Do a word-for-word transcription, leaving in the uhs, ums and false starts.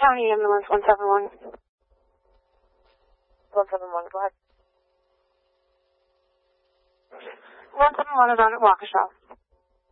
County Ambulance one seven one. one seven one, go ahead. one seven one is on at Waukesha.